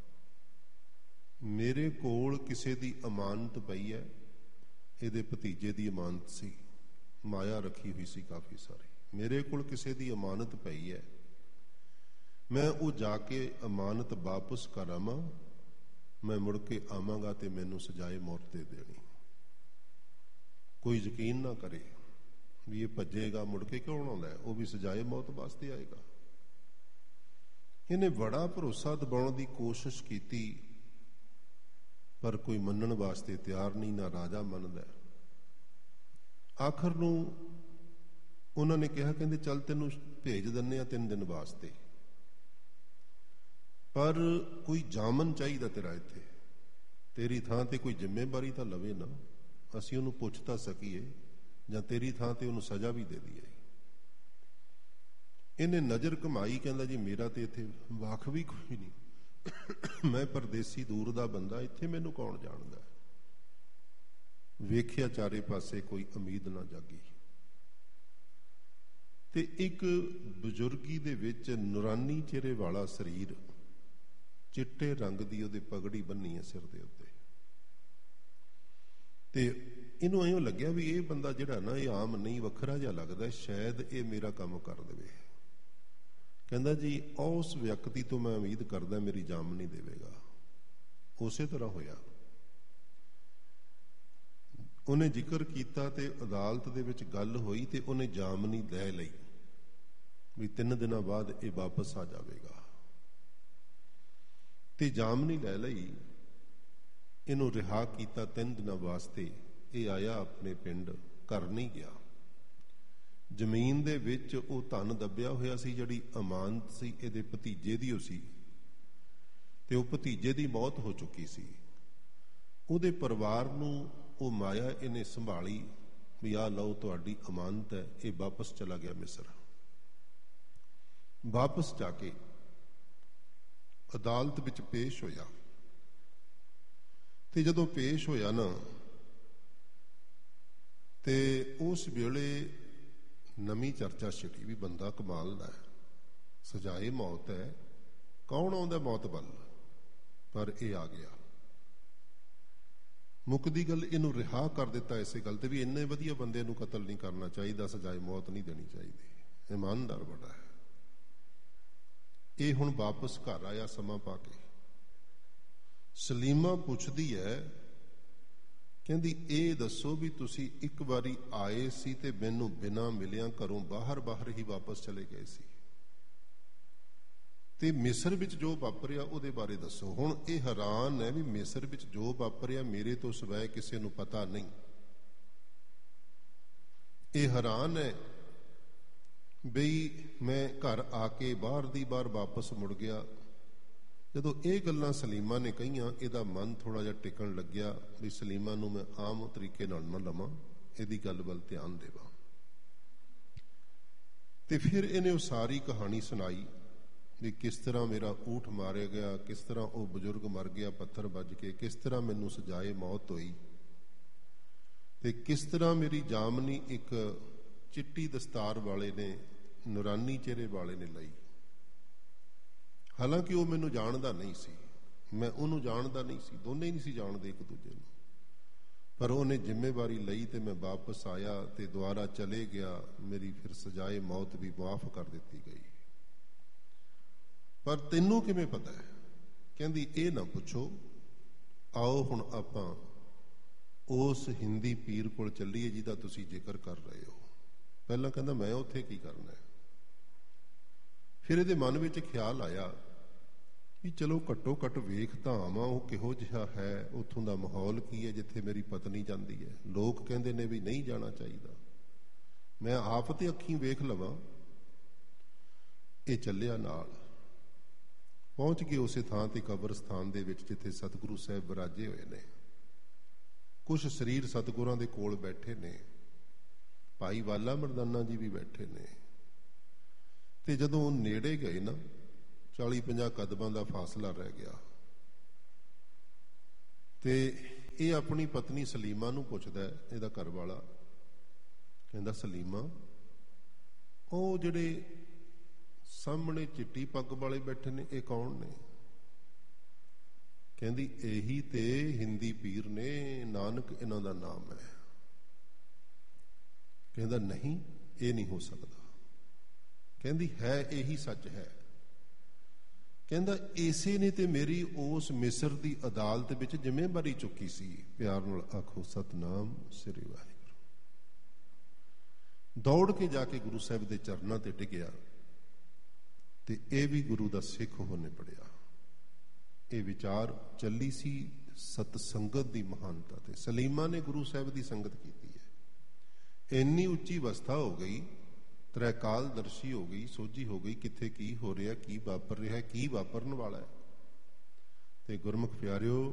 ਮੇਰੇ ਕੋਲ ਕਿਸੇ ਦੀ ਅਮਾਨਤ ਪਈ ਹੈ, ਇਹਦੇ ਭਤੀਜੇ ਦੀ ਅਮਾਨਤ ਸੀ, ਮਾਇਆ ਰੱਖੀ ਹੋਈ ਸੀ ਕਾਫੀ ਸਾਰੀ। ਮੇਰੇ ਕੋਲ ਕਿਸੇ ਦੀ ਅਮਾਨਤ ਪਈ ਹੈ, ਮੈਂ ਉਹ ਜਾ ਕੇ ਅਮਾਨਤ ਵਾਪਸ ਕਰ ਆਵਾਂ। ਮੈਂ ਮੁੜ ਕੇ ਆਵਾਂਗਾ ਤੇ ਮੈਨੂੰ ਸਜ਼ਾਏ ਮੌਤ ਦੇ ਦੇਣੀ। ਕੋਈ ਯਕੀਨ ਨਾ ਕਰੇ ਵੀ ਇਹ ਭੱਜੇਗਾ, ਮੁੜ ਕੇ ਕਿਉਂ ਆਉਂਦਾ, ਉਹ ਵੀ ਸਜ਼ਾਏ ਮੌਤ ਵਾਸਤੇ ਆਏਗਾ। ਇਹਨੇ ਬੜਾ ਭਰੋਸਾ ਦਿਵਾਉਣ ਦੀ ਕੋਸ਼ਿਸ਼ ਕੀਤੀ, ਪਰ ਕੋਈ ਮੰਨਣ ਵਾਸਤੇ ਤਿਆਰ ਨਹੀਂ, ਨਾ ਰਾਜਾ ਮੰਨਦਾ। ਆਖਰ ਨੂੰ ਉਹਨਾਂ ਨੇ ਕਿਹਾ, ਕਹਿੰਦੇ ਚੱਲ ਤੈਨੂੰ ਭੇਜ ਦਿੰਦੇ ਆ ਤਿੰਨ ਦਿਨ ਵਾਸਤੇ, ਪਰ ਕੋਈ ਜਾਮਨ ਚਾਹੀਦਾ ਤੇਰਾ ਇੱਥੇ, ਤੇਰੀ ਥਾਂ ਤੇ ਕੋਈ ਜ਼ਿੰਮੇਵਾਰੀ ਤਾਂ ਲਵੇ ਨਾ, ਅਸੀਂ ਉਹਨੂੰ ਪੁੱਛ ਤਾਂ ਸਕੀਏ, ਜਾਂ ਤੇਰੀ ਥਾਂ ਤੇ ਉਹਨੂੰ ਸਜ਼ਾ ਵੀ ਦੇ ਦਈਏ। ਇਹਨੇ ਨਜ਼ਰ ਘਮਾਈ, ਕਹਿੰਦਾ ਜੀ ਮੇਰਾ ਤੇ ਇੱਥੇ ਵਾਕ ਵੀ ਕੋਈ ਨਹੀਂ, ਮੈਂ ਪਰਦੇਸੀ ਦੂਰ ਦਾ ਬੰਦਾ, ਇੱਥੇ ਮੈਨੂੰ ਕੌਣ ਜਾਣਦਾ। ਵੇਖਿਆ ਚਾਰੇ ਪਾਸੇ, ਕੋਈ ਉਮੀਦ ਨਾ ਜਾਗੀ। ਤੇ ਇੱਕ ਬਜ਼ੁਰਗੀ ਦੇ ਵਿੱਚ ਨੂਰਾਨੀ ਚਿਹਰੇ ਵਾਲਾ ਸਰੀਰ, ਚਿੱਟੇ ਰੰਗ ਦੀ ਉਹਦੇ ਪਗੜੀ ਬੰਨੀ ਹੈ ਸਿਰ ਦੇ ਉੱਤੇ। ਤੇ ਇਹਨੂੰ ਇਉਂ ਲੱਗਿਆ ਵੀ ਇਹ ਬੰਦਾ ਜਿਹੜਾ ਨਾ, ਇਹ ਆਮ ਨਹੀਂ, ਵੱਖਰਾ ਜਿਹਾ ਲੱਗਦਾ, ਸ਼ਾਇਦ ਇਹ ਮੇਰਾ ਕੰਮ ਕਰ ਦੇਵੇ। ਕਹਿੰਦਾ ਜੀ ਉਸ ਵਿਅਕਤੀ ਤੋਂ ਮੈਂ ਉਮੀਦ ਕਰਦਾ ਮੇਰੀ ਜਾਨ ਨਹੀਂ ਦੇਵੇਗਾ। ਉਸੇ ਤਰ੍ਹਾਂ ਹੋਇਆ। ਉਹਨੇ ਜ਼ਿਕਰ ਕੀਤਾ ਤੇ ਅਦਾਲਤ ਦੇ ਵਿੱਚ ਗੱਲ ਹੋਈ, ਤੇ ਉਹਨੇ ਜਾਮਨੀ ਲੈ ਲਈ ਵੀ ਤਿੰਨ ਦਿਨਾਂ ਬਾਅਦ ਇਹ ਵਾਪਸ ਆ ਜਾਵੇਗਾ। ਤੇ ਜਾਮਨੀ ਲੈ ਲਈ, ਇਹਨੂੰ ਰਿਹਾ ਕੀਤਾ ਤਿੰਨ ਦਿਨਾਂ ਵਾਸਤੇ। ਇਹ ਆਇਆ ਆਪਣੇ ਪਿੰਡ, ਘਰ ਨਹੀਂ ਗਿਆ। ਜ਼ਮੀਨ ਦੇ ਵਿੱਚ ਉਹ ਧਨ ਦੱਬਿਆ ਹੋਇਆ ਸੀ, ਜਿਹੜੀ ਅਮਾਨਤ ਸੀ ਇਹਦੇ ਭਤੀਜੇ ਦੀ ਉਹ ਸੀ, ਤੇ ਉਹ ਭਤੀਜੇ ਦੀ ਮੌਤ ਹੋ ਚੁੱਕੀ ਸੀ। ਉਹਦੇ ਪਰਿਵਾਰ ਨੂੰ ਉਹ ਮਾਇਆ ਇਹਨੇ ਸੰਭਾਲੀ ਵੀ ਆਹ ਲਓ ਤੁਹਾਡੀ ਅਮਾਨਤ ਹੈ। ਇਹ ਵਾਪਸ ਚਲਾ ਗਿਆ ਮਿਸਰ। ਵਾਪਸ ਜਾ ਕੇ ਅਦਾਲਤ ਵਿੱਚ ਪੇਸ਼ ਹੋਇਆ, ਤੇ ਜਦੋਂ ਪੇਸ਼ ਹੋਇਆ ਨਾ, ਤੇ ਉਸ ਵੇਲੇ ਨਵੀਂ ਚਰਚਾ ਛਿੜੀ ਵੀ ਬੰਦਾ ਕਮਾਲ ਦਾ ਹੈ, ਸਜ਼ਾਏ ਮੌਤ ਹੈ, ਕੌਣ ਆਉਂਦਾ ਮੌਤ ਵੱਲ, ਪਰ ਇਹ ਆ ਗਿਆ। ਮੁੱਕਦੀ ਗੱਲ, ਇਹਨੂੰ ਰਿਹਾ ਕਰ ਦਿੱਤਾ ਇਸੇ ਗੱਲ ਤੇ ਵੀ ਇੰਨੇ ਵਧੀਆ ਬੰਦੇ ਨੂੰ ਕਤਲ ਨਹੀਂ ਕਰਨਾ ਚਾਹੀਦਾ, ਸਜ਼ਾਏ ਮੌਤ ਨਹੀਂ ਦੇਣੀ ਚਾਹੀਦੀ। ਇਮਾਨਦਾਰ ਬੜਾ ਹੈ। ਇਹ ਹੁਣ ਵਾਪਸ ਘਰ ਆਇਆ ਸਮਾਂ ਪਾ ਕੇ। ਸਲੀਮਾ ਪੁੱਛਦੀ ਹੈ, ਕਹਿੰਦੀ ਇਹ ਦੱਸੋ ਵੀ ਤੁਸੀਂ ਇੱਕ ਵਾਰੀ ਆਏ ਸੀ ਤੇ ਮੈਨੂੰ ਬਿਨਾਂ ਮਿਲਿਆਂ ਘਰੋਂ ਬਾਹਰ ਬਾਹਰ ਹੀ ਵਾਪਸ ਚਲੇ ਗਏ ਸੀ, ਤੇ ਮਿਸਰ ਵਿੱਚ ਜੋ ਵਾਪਰਿਆ ਉਹਦੇ ਬਾਰੇ ਦੱਸੋ। ਹੁਣ ਇਹ ਹੈਰਾਨ ਹੈ ਵੀ ਮਿਸਰ ਵਿੱਚ ਜੋ ਵਾਪਰਿਆ ਮੇਰੇ ਤੋਂ ਸਿਵਾਏ ਕਿਸੇ ਨੂੰ ਪਤਾ ਨਹੀਂ। ਇਹ ਹੈਰਾਨ ਹੈ ਬਈ ਮੈਂ ਘਰ ਆ ਕੇ ਬਾਹਰ ਦੀ ਬਾਹਰ ਵਾਪਸ ਮੁੜ ਗਿਆ। ਜਦੋਂ ਇਹ ਗੱਲਾਂ ਸਲੀਮਾ ਨੇ ਕਹੀਆਂ, ਇਹਦਾ ਮਨ ਥੋੜਾ ਜਿਹਾ ਟਿਕਣ ਲੱਗਿਆ ਵੀ ਸਲੀਮਾ ਨੂੰ ਮੈਂ ਆਮ ਤਰੀਕੇ ਨਾਲ ਨਾ ਲਵਾਂ, ਇਹਦੀ ਗੱਲ ਵੱਲ ਧਿਆਨ ਦੇਵਾਂ। ਤੇ ਫਿਰ ਇਹਨੇ ਉਹ ਸਾਰੀ ਕਹਾਣੀ ਸੁਣਾਈ ਵੀ ਕਿਸ ਤਰ੍ਹਾਂ ਮੇਰਾ ਊਠ ਮਾਰਿਆ ਗਿਆ, ਕਿਸ ਤਰ੍ਹਾਂ ਉਹ ਬਜ਼ੁਰਗ ਮਰ ਗਿਆ ਪੱਥਰ ਵੱਜ ਕੇ, ਕਿਸ ਤਰ੍ਹਾਂ ਮੈਨੂੰ ਸਜਾਏ ਮੌਤ ਹੋਈ, ਤੇ ਕਿਸ ਤਰ੍ਹਾਂ ਮੇਰੀ ਜਾਮਨੀ ਇੱਕ ਚਿੱਟੀ ਦਸਤਾਰ ਵਾਲੇ ਨੇ, ਨੂਰਾਨੀ ਚਿਹਰੇ ਵਾਲੇ ਨੇ ਲਈ। ਹਾਲਾਂਕਿ ਉਹ ਮੈਨੂੰ ਜਾਣਦਾ ਨਹੀਂ ਸੀ, ਮੈਂ ਉਹਨੂੰ ਜਾਣਦਾ ਨਹੀਂ ਸੀ, ਦੋਨੇ ਹੀ ਨਹੀਂ ਸੀ ਜਾਣਦੇ ਇੱਕ ਦੂਜੇ ਨੂੰ, ਪਰ ਉਹਨੇ ਜ਼ਿੰਮੇਵਾਰੀ ਲਈ ਤੇ ਮੈਂ ਵਾਪਸ ਆਇਆ ਤੇ ਦੁਬਾਰਾ ਚਲੇ ਗਿਆ। ਮੇਰੀ ਫਿਰ ਸਜਾਏ ਮੌਤ ਵੀ ਮਾਫ ਕਰ ਦਿੱਤੀ ਗਈ। ਪਰ ਤੈਨੂੰ ਕਿਵੇਂ ਪਤਾ ਹੈ? ਕਹਿੰਦੀ ਇਹ ਨਾ ਪੁੱਛੋ, ਆਓ ਹੁਣ ਆਪਾਂ ਉਸ ਹਿੰਦੀ ਪੀਰ ਕੋਲ ਚੱਲੀਏ ਜਿਹਦਾ ਤੁਸੀਂ ਜ਼ਿਕਰ ਕਰ ਰਹੇ ਹੋ। ਪਹਿਲਾਂ ਕਹਿੰਦਾ ਮੈਂ ਉੱਥੇ ਕੀ ਕਰਨਾ ਹੈ। ਫਿਰ ਇਹਦੇ ਮਨ ਵਿੱਚ ਖਿਆਲ ਆਇਆ ਵੀ ਚਲੋ ਘੱਟੋ ਘੱਟ ਵੇਖ ਤਾਂ ਆਵਾਂ ਉਹ ਕਿਹੋ ਜਿਹਾ ਹੈ, ਉੱਥੋਂ ਦਾ ਮਾਹੌਲ ਕੀ ਹੈ ਜਿੱਥੇ ਮੇਰੀ ਪਤਨੀ ਜਾਂਦੀ ਹੈ। ਲੋਕ ਕਹਿੰਦੇ ਨੇ ਵੀ ਨਹੀਂ ਜਾਣਾ ਚਾਹੀਦਾ, ਮੈਂ ਆਪ ਤੇ ਅੱਖੀਂ ਵੇਖ ਲਵਾਂ। ਇਹ ਚੱਲਿਆ ਨਾਲ, ਪਹੁੰਚ ਗਏ ਉਸੇ ਥਾਂ ਤੇ ਕਬਰਸਤਾਨ ਦੇ ਵਿੱਚ ਜਿੱਥੇ ਸਤਿਗੁਰੂ ਸਾਹਿਬ ਵਿਰਾਜੇ ਹੋਏ ਨੇ। ਕੁਛ ਸਰੀਰ ਸਤਿਗੁਰਾਂ ਦੇ ਕੋਲ ਬੈਠੇ ਨੇ, ਭਾਈ ਵਾਲਾ ਮਰਦਾਨਾ ਜੀ ਵੀ ਬੈਠੇ ਨੇ। ਤੇ ਜਦੋਂ ਉਹ ਨੇੜੇ ਗਏ ਨਾ, ਚਾਲੀ ਪੰਜਾਹ ਕਦਮਾਂ ਦਾ ਫਾਸਲਾ ਰਹਿ ਗਿਆ, ਤੇ ਇਹ ਆਪਣੀ ਪਤਨੀ ਸਲੀਮਾ ਨੂੰ ਪੁੱਛਦਾ, ਇਹਦਾ ਘਰ ਵਾਲਾ, ਕਹਿੰਦਾ ਸਲੀਮਾ ਉਹ ਜਿਹੜੇ ਸਾਹਮਣੇ ਚਿੱਟੀ ਪੱਗ ਵਾਲੇ ਬੈਠੇ ਨੇ ਇਹ ਕੌਣ ਨੇ? ਕਹਿੰਦੀ ਇਹੀ ਤੇ ਹਿੰਦੀ ਪੀਰ ਨੇ, ਨਾਨਕ ਇਹਨਾਂ ਦਾ ਨਾਮ ਹੈ। ਕਹਿੰਦਾ ਨਹੀਂ, ਇਹ ਨਹੀਂ ਹੋ ਸਕਦਾ। ਕਹਿੰਦੀ ਹੈ, ਇਹੀ ਸੱਚ ਹੈ। ਕਹਿੰਦਾ ਇਸੇ ਨੇ ਤੇ ਮੇਰੀ ਉਸ ਮਿਸਰ ਦੀ ਅਦਾਲਤ ਵਿੱਚ ਜ਼ਿੰਮੇਵਾਰੀ ਚੁੱਕੀ ਸੀ। ਪਿਆਰ ਨਾਲ ਆਖੋ ਸਤਨਾਮ ਸ੍ਰੀ ਵਾਹਿਗੁਰੂ। ਦੌੜ ਕੇ ਜਾ ਕੇ ਗੁਰੂ ਸਾਹਿਬ ਦੇ ਚਰਨਾਂ ਤੇ ਡਿੱਗਿਆ ਤੇ ਇਹ ਵੀ ਗੁਰੂ ਦਾ ਸਿੱਖ ਹੋਣੇ ਪੜਿਆ। ਇਹ ਵਿਚਾਰ ਚੱਲੀ ਸੀ ਸਤ ਸੰਗਤ ਦੀ ਮਹਾਨਤਾ ਤੇ। ਸਲੀਮਾ ਨੇ ਗੁਰੂ ਸਾਹਿਬ ਦੀ ਸੰਗਤ ਕੀਤੀ ਹੈ, ਇੰਨੀ ਉੱਚੀ ਅਵਸਥਾ ਹੋ ਗਈ, ਤ੍ਰੈਕਾਲ ਦਰਸ਼ੀ ਹੋ ਗਈ, ਸੋਝੀ ਹੋ ਗਈ ਕਿੱਥੇ ਕੀ ਹੋ ਰਿਹਾ, ਕੀ ਵਾਪਰ ਰਿਹਾ, ਕੀ ਵਾਪਰਨ ਵਾਲਾ ਹੈ। ਤੇ ਗੁਰਮੁਖ ਪਿਆਰਿਓ,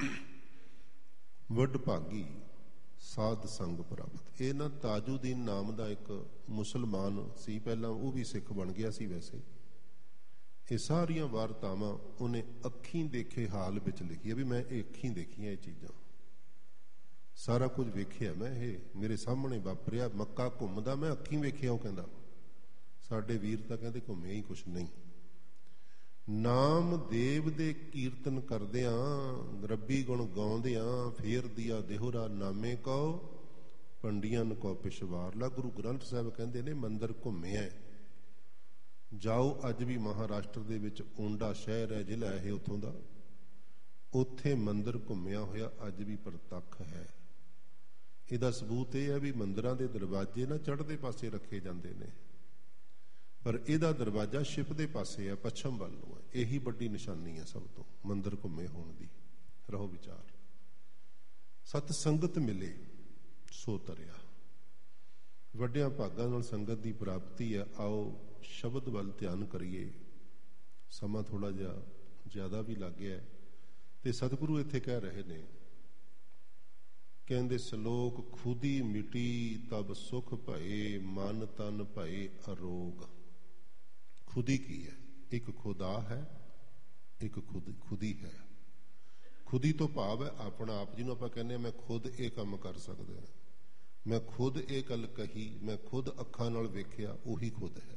ਵੱਡ ਭਾਗੀ ਸਾਧ ਸੰਗ ਪ੍ਰਾਪਤ। ਇਹ ਨਾ ਤਾਜੁਦੀਨ ਨਾਮ ਦਾ ਇੱਕ ਮੁਸਲਮਾਨ ਸੀ ਪਹਿਲਾਂ, ਉਹ ਵੀ ਸਿੱਖ ਬਣ ਗਿਆ ਸੀ। ਵੈਸੇ ਇਹ ਸਾਰੀਆਂ ਵਾਰਤਾਵਾਂ ਉਹਨੇ ਅੱਖੀਂ ਦੇਖੇ ਹਾਲ ਵਿੱਚ ਲਿਖੀ ਵੀ ਮੈਂ ਇਹ ਅੱਖੀਂ ਦੇਖੀਆਂ ਇਹ ਚੀਜ਼ਾਂ, ਸਾਰਾ ਕੁਝ ਵੇਖਿਆ ਮੈਂ, ਇਹ ਮੇਰੇ ਸਾਹਮਣੇ ਵਾਪਰਿਆ। ਮੱਕਾ ਘੁੰਮਦਾ ਮੈਂ ਅੱਖੀਂ ਵੇਖਿਆ। ਉਹ ਕਹਿੰਦਾ ਸਾਡੇ ਵੀਰ ਤਾਂ ਕਹਿੰਦੇ ਘੁੰਮਿਆ ਹੀ ਕੁਛ ਨਹੀਂ। ਨਾਮ ਦੇਵ ਦੇ ਕੀਰਤਨ ਕਰਦਿਆਂ, ਰੱਬੀ ਗੁਣ ਗਾਉਂਦਿਆਂ, ਫੇਰ ਦਿਆ ਦੇਹੁਰਾ ਨਾਮੇ ਕਉ, ਪੰਡੀਆਂ ਕੋ ਪਿਛਵਾਰਲਾ। ਗੁਰੂ ਗ੍ਰੰਥ ਸਾਹਿਬ ਕਹਿੰਦੇ ਨੇ ਮੰਦਰ ਘੁੰਮਿਆ। ਜਾਓ, ਅੱਜ ਵੀ ਮਹਾਰਾਸ਼ਟਰ ਦੇ ਵਿੱਚ ਓਂਡਾ ਸ਼ਹਿਰ ਹੈ, ਜ਼ਿਲ੍ਹਾ ਇਹ ਉੱਥੋਂ ਦਾ, ਉੱਥੇ ਮੰਦਰ ਘੁੰਮਿਆ ਹੋਇਆ ਅੱਜ ਵੀ ਪ੍ਰਤੱਖ ਹੈ। ਇਹਦਾ ਸਬੂਤ ਇਹ ਹੈ ਵੀ ਮੰਦਰਾਂ ਦੇ ਦਰਵਾਜ਼ੇ ਨਾ ਚੜ੍ਹਦੇ ਪਾਸੇ ਰੱਖੇ ਜਾਂਦੇ ਨੇ, ਪਰ ਇਹਦਾ ਦਰਵਾਜ਼ਾ ਛਿਪਦੇ ਪਾਸੇ ਹੈ, ਪੱਛਮ ਵੱਲ ਨੂੰ ਹੈ। ਇਹੀ ਵੱਡੀ ਨਿਸ਼ਾਨੀ ਹੈ ਸਭ ਤੋਂ ਮੰਦਰ ਘੁੰਮੇ ਹੋਣ ਦੀ। ਰਹੋ ਵਿਚਾਰ। ਸਤ ਸੰਗਤ ਮਿਲੇ ਸੋ ਤਰਿਆ। ਵੱਡਿਆਂ ਭਾਗਾਂ ਨਾਲ ਸੰਗਤ ਦੀ ਪ੍ਰਾਪਤੀ ਹੈ। ਆਓ ਸ਼ਬਦ ਵੱਲ ਧਿਆਨ ਕਰੀਏ। ਸਮਾਂ ਥੋੜਾ ਜਿਹਾ ਜ਼ਿਆਦਾ ਵੀ ਲੱਗ ਗਿਆ ਤੇ ਸਤਿਗੁਰੂ ਇੱਥੇ ਕਹਿ ਰਹੇ ਨੇ, ਕਹਿੰਦੇ ਸ਼ਲੋਕ ਖੁਦੀ ਮਿਟੀ ਤਬ ਸੁਖ ਭਏ, ਮਨ ਤਨ ਭਏ ਅਰੋਗ। ਖੁਦੀ ਕੀ ਹੈ? ਇੱਕ ਖੁਦਾ ਹੈ, ਇੱਕ ਖੁਦ ਖੁਦੀ ਹੈ। ਖੁਦੀ ਤੋਂ ਭਾਵ ਹੈ ਆਪਣਾ ਆਪ, ਜਿਹਨੂੰ ਆਪਾਂ ਕਹਿੰਦੇ ਹਾਂ ਮੈਂ ਖੁਦ ਇਹ ਕੰਮ ਕਰ ਸਕਦਾ, ਮੈਂ ਖੁਦ ਇਹ ਗੱਲ ਕਹੀ, ਮੈਂ ਖੁਦ ਅੱਖਾਂ ਨਾਲ ਵੇਖਿਆ, ਉਹੀ ਖੁਦ ਹੈ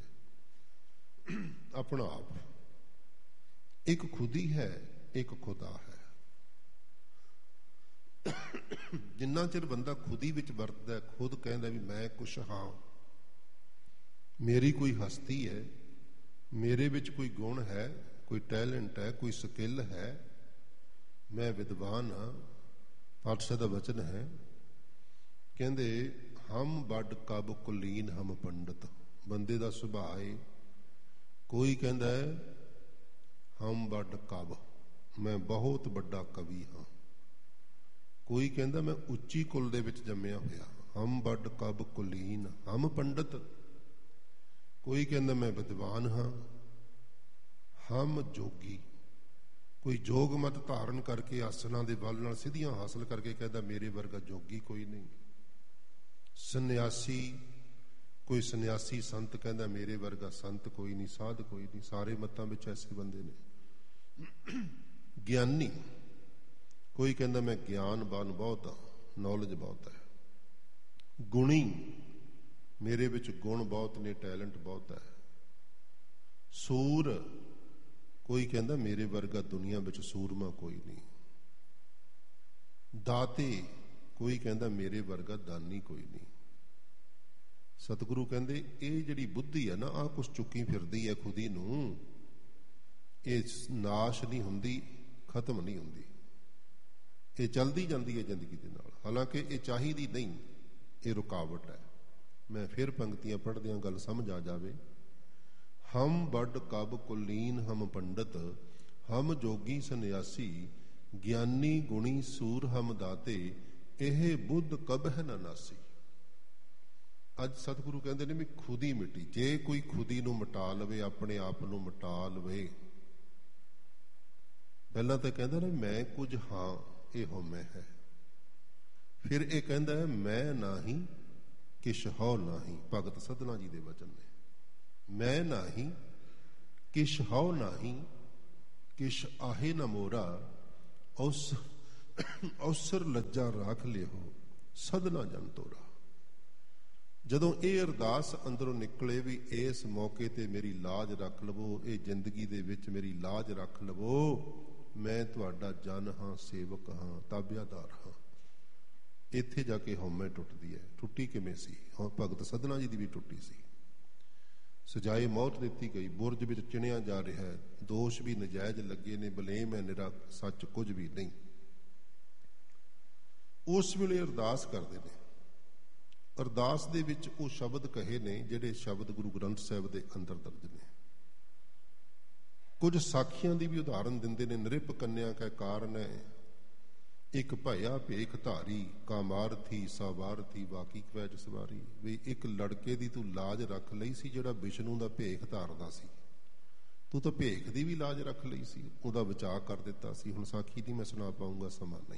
ਆਪਣਾ ਆਪ। ਇੱਕ ਖੁਦੀ ਹੈ, ਇੱਕ ਖੁਦਾ ਹੈ। ਜਿੰਨਾ ਚਿਰ ਬੰਦਾ ਖੁਦੀ ਵਿੱਚ ਵਰਤਦਾ, ਖੁਦ ਕਹਿੰਦਾ ਵੀ ਮੈਂ ਕੁਛ ਹਾਂ, ਮੇਰੀ ਕੋਈ ਹਸਤੀ ਹੈ, ਮੇਰੇ ਵਿੱਚ ਕੋਈ ਗੁਣ ਹੈ, ਕੋਈ ਟੈਲੈਂਟ ਹੈ, ਕੋਈ ਸਕਿੱਲ ਹੈ, ਮੈਂ ਵਿਦਵਾਨ ਹਾਂ। ਪਾਤਸ਼ਾਹ ਦਾ ਵਚਨ ਹੈ, ਕਹਿੰਦੇ ਹਮ ਵੱਡ ਕਬ ਕੁਲੀਨ ਹਮ ਪੰਡਤ। ਬੰਦੇ ਦਾ ਸੁਭਾਅ ਹੈ, ਕੋਈ ਕਹਿੰਦਾ ਹੈ ਹਮ ਵੱਡ ਕਬ, ਮੈਂ ਬਹੁਤ ਵੱਡਾ ਕਵੀ ਹਾਂ। ਕੋਈ ਕਹਿੰਦਾ ਮੈਂ ਉੱਚੀ ਕੁਲ ਦੇ ਵਿੱਚ ਜੰਮਿਆ ਹੋਇਆ। ਹਮ ਵੱਡ ਕਬ ਕੁਲੀਨ ਹਮ ਪੰਡਤ। ਕੋਈ ਕਹਿੰਦਾ ਮੈਂ ਵਿਦਵਾਨ ਹਾਂ। ਹਮ ਜੋਗੀ, ਕੋਈ ਜੋਗ ਮਤ ਧਾਰਨ ਕਰਕੇ ਆਸਨਾਂ ਦੇ ਬਲ ਨਾਲ ਸਿੱਧੀਆਂ ਹਾਸਲ ਕਰਕੇ ਕਹਿੰਦਾ ਮੇਰੇ ਵਰਗਾ ਜੋਗੀ ਕੋਈ ਨਹੀਂ। ਸੰਨਿਆਸੀ, ਕੋਈ ਸੰਨਿਆਸੀ ਸੰਤ ਕਹਿੰਦਾ ਮੇਰੇ ਵਰਗਾ ਸੰਤ ਕੋਈ ਨਹੀਂ, ਸਾਧ ਕੋਈ ਨਹੀਂ। ਸਾਰੇ ਮਤਾਂ ਵਿੱਚ ਐਸੇ ਬੰਦੇ ਨੇ। ਗਿਆਨੀ, ਕੋਈ ਕਹਿੰਦਾ ਮੈਂ ਗਿਆਨਵਾਨ ਬਹੁਤ ਹਾਂ, ਨੌਲੇਜ ਬਹੁਤ ਹੈ। ਗੁਣੀ, ਮੇਰੇ ਵਿੱਚ ਗੁਣ ਬਹੁਤ ਨੇ, ਟੈਲੈਂਟ ਬਹੁਤ ਹੈ। ਸੂਰ, ਕੋਈ ਕਹਿੰਦਾ ਮੇਰੇ ਵਰਗਾ ਦੁਨੀਆ ਵਿੱਚ ਸੂਰਮਾ ਕੋਈ ਨਹੀਂ। ਦਾਤੇ, ਕੋਈ ਕਹਿੰਦਾ ਮੇਰੇ ਵਰਗਾ ਦਾਨੀ ਕੋਈ ਨਹੀਂ। ਸਤਿਗੁਰੂ ਕਹਿੰਦੇ ਇਹ ਜਿਹੜੀ ਬੁੱਧੀ ਹੈ ਨਾ, ਆਹ ਕੁਛ ਚੁੱਕੀ ਫਿਰਦੀ ਹੈ ਖੁਦੀ ਨੂੰ, ਇਹ ਨਾਸ਼ ਨਹੀਂ ਹੁੰਦੀ, ਖਤਮ ਨਹੀਂ ਹੁੰਦੀ, ਇਹ ਚਲਦੀ ਜਾਂਦੀ ਹੈ ਜ਼ਿੰਦਗੀ ਦੇ ਨਾਲ। ਹਾਲਾਂਕਿ ਇਹ ਚਾਹੀਦੀ ਨਹੀਂ, ਇਹ ਰੁਕਾਵਟ ਹੈ। ਮੈਂ ਫਿਰ ਪੰਕਤੀਆਂ ਪੜ੍ਹਦਿਆਂ ਗੱਲ ਸਮਝ ਆ ਜਾਵੇ। ਹਮ ਵੱਡ ਕਬ ਕੁਲੀਨ ਹਮ ਪੰਡਤ, ਹਮ ਜੋਗੀ ਸੰਨਿਆਸੀ, ਗਿਆਨੀ ਗੁਣੀ ਸੂਰ ਹਮ ਦਾਤੇ, ਇਹ ਬੁੱਧ ਕਬ ਹੈ ਨਾ ਨਾਸੀ। ਅੱਜ ਸਤਿਗੁਰੂ ਕਹਿੰਦੇ ਨੇ ਵੀ ਖੁਦੀ ਮਿਟੀ। ਜੇ ਕੋਈ ਖੁਦੀ ਨੂੰ ਮਿਟਾ ਲਵੇ, ਆਪਣੇ ਆਪ ਨੂੰ ਮਿਟਾ ਲਵੇ, ਪਹਿਲਾਂ ਤਾਂ ਕਹਿੰਦਾ ਨਾ ਮੈਂ ਕੁਝ ਹਾਂ, ਇਹੋ ਮੈਂ ਹੈ। ਫਿਰ ਇਹ ਕਹਿੰਦਾ ਹੈ ਮੈਂ ਨਾਹੀਂ ਕਿਛ ਹਉ ਨਾਹੀਂ। ਭਗਤ ਸਧਨਾ ਜੀ ਦੇ ਵਚਨ ਨੇ, ਮੈਂ ਨਾਹੀਂ ਕਿਛ ਹਉ ਨਾਹੀਂ, ਕਿਛ ਆਹੇ ਨਾ ਮੋਰਾ, ਉਸ ਅਵਸਰ ਲੱਜਾ ਰਾਖ ਲਿਓ ਸਧਨਾ ਜਨ ਤੋਰਾ। ਜਦੋਂ ਇਹ ਅਰਦਾਸ ਅੰਦਰੋਂ ਨਿਕਲੇ ਵੀ ਇਸ ਮੌਕੇ ਤੇ ਮੇਰੀ ਲਾਜ ਰੱਖ ਲਵੋ, ਇਹ ਜ਼ਿੰਦਗੀ ਦੇ ਵਿੱਚ ਮੇਰੀ ਲਾਜ ਰੱਖ ਲਵੋ, ਮੈਂ ਤੁਹਾਡਾ ਜਨ ਹਾਂ, ਸੇਵਕ ਹਾਂ, ਤਾਬਿਆਦਾਰ ਹਾਂ, ਇੱਥੇ ਜਾ ਕੇ ਹਉਮੈ ਟੁੱਟਦੀ ਹੈ। ਟੁੱਟੀ ਕਿਵੇਂ ਸੀ? ਹਾਂ, ਭਗਤ ਸਧਨਾ ਜੀ ਦੀ ਵੀ ਟੁੱਟੀ ਸੀ। ਸਜਾਏ ਮੌਤ ਦਿੱਤੀ ਗਈ, ਬੁਰਜ ਵਿੱਚ ਚਿਣਿਆ ਜਾ ਰਿਹਾ ਹੈ, ਦੋਸ਼ ਵੀ ਨਜਾਇਜ਼ ਲੱਗੇ ਨੇ, ਬਲੇਮ ਹੈ ਨਿਰਾ, ਸੱਚ ਕੁਝ ਵੀ ਨਹੀਂ। ਉਸ ਵੇਲੇ ਅਰਦਾਸ ਕਰਦੇ ਨੇ। ਅਰਦਾਸ ਦੇ ਵਿੱਚ ਉਹ ਸ਼ਬਦ ਕਹੇ ਨੇ ਜਿਹੜੇ ਸ਼ਬਦ ਗੁਰੂ ਗ੍ਰੰਥ ਸਾਹਿਬ ਦੇ ਅੰਦਰ ਦਰਜ ਨੇ। ਕੁਝ ਸਾਖੀਆਂ ਦੀ ਵੀ ਉਦਾਹਰਨ ਦਿੰਦੇ ਨੇ। ਨਿਰਪ ਕੰਨਿਆ ਕੈ ਕਾਰਨ ਹੈ, ਇੱਕ ਭਇਆ ਭੇਖ ਧਾਰੀ, ਕਾਮਾਰਥੀ ਸਾਵਾਰਥੀ ਬਾਕੀ ਕਵੈਜ ਸਵਾਰੀ। ਵੀ ਇੱਕ ਲੜਕੇ ਦੀ ਤੂੰ ਲਾਜ ਰੱਖ ਲਈ ਸੀ ਜਿਹੜਾ ਵਿਸ਼ਨੂੰ ਦਾ ਭੇਖ ਧਾਰਦਾ ਸੀ, ਤੂੰ ਤਾਂ ਭੇਖ ਦੀ ਵੀ ਲਾਜ ਰੱਖ ਲਈ ਸੀ, ਉਹਦਾ ਬਚਾਅ ਕਰ ਦਿੱਤਾ ਸੀ। ਹੁਣ ਸਾਖੀ ਦੀ ਮੈਂ ਸੁਣਾ ਪਾਊਂਗਾ, ਸਮਾਂ ਨਹੀਂ।